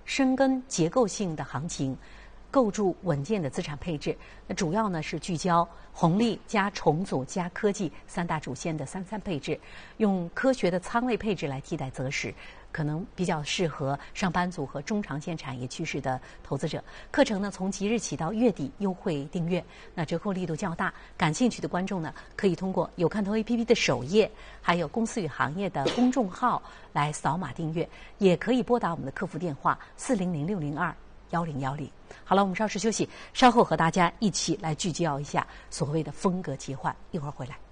深耕结构性的行情，构筑稳健的资产配置。那主要呢是聚焦红利加重组加科技三大主线的3-3配置，用科学的仓位配置来替代择时，可能比较适合上班族和中长线产业趋势的投资者。课程呢从即日起到月底优惠订阅，那折扣力度较大。感兴趣的观众呢，可以通过有看头 APP 的首页，还有公司与行业的公众号来扫码订阅，也可以拨打我们的客服电话400-602-1010。好了，我们稍事休息，稍后和大家一起来聚焦一下所谓的风格切换，一会儿回来。